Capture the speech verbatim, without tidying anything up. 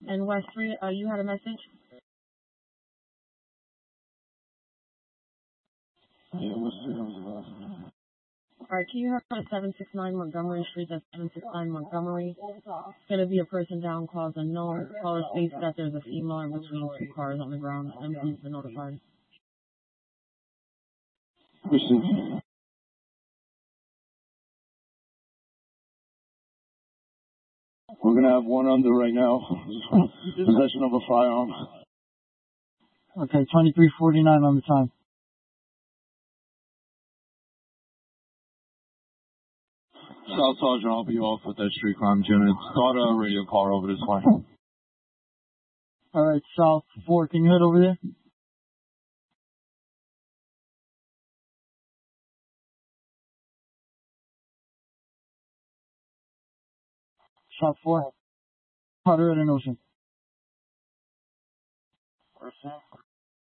And West three, uh, you had a message? Yeah, West three was Alright, can you help at seven six nine Montgomery Street? That's seven six nine Montgomery. It's gonna be a person down, cause unknown. Caller states that there's a female in between two cars on the ground, and please be notified. Received. We're gonna have one under right now. Possession of a firearm. Okay, twenty-three forty-nine on the time. South Sergeant, I'll be off with that street crime unit. Start a radio car over this way. Alright, South four, can you head over there? South four. Powder Red and Ocean.